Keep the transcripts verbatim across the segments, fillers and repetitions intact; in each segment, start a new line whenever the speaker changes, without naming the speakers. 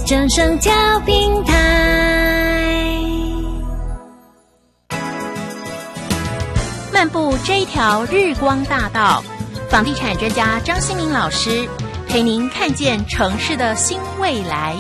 正声调频台。
漫步这一条日光大道，房地产专家张新民老师陪您看见城市的新未来。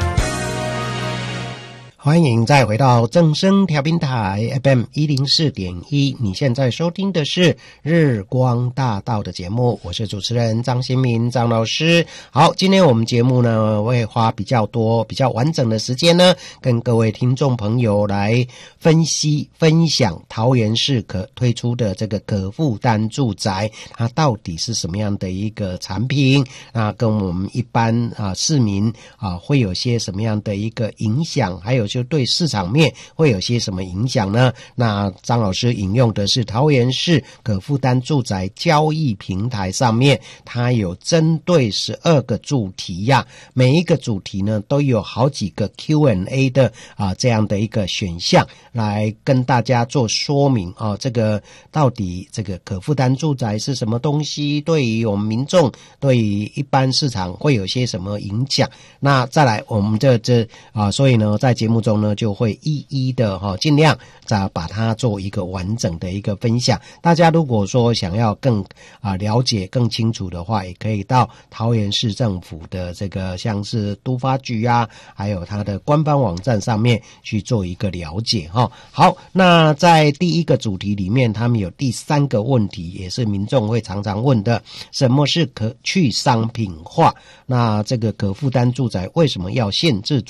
欢迎再回到正声调频台 F M 一零四点一，你现在收听的是日光大道的节目，我是主持人张新民张老师。好，今天我们节目呢会花比较多比较完整的时间呢，跟各位听众朋友来分析分享桃园市可推出的这个可负担住宅，它到底是什么样的一个产品，那跟我们一般啊市民啊会有些什么样的一个影响，还有就对市场面会有些什么影响呢？那张老师引用的是桃园市可负担住宅交易平台上面，它有针对十二个主题呀、啊，每一个主题呢都有好几个 Q and A 的啊这样的一个选项来跟大家做说明啊，这个到底这个可负担住宅是什么东西，对于我们民众对于一般市场会有些什么影响。那再来我们这这啊，所以呢在节目中呢就会一一的哈、哦、尽量再把它做一个完整的一个分享。大家如果说想要更啊了解更清楚的话，也可以到桃园市政府的这个像是都发局啊，还有它的官方网站上面去做一个了解哈、哦。好，那在第一个主题里面，他们有第三个问题，也是民众会常常问的，什么是可去商品化？那这个可负担住宅为什么要限制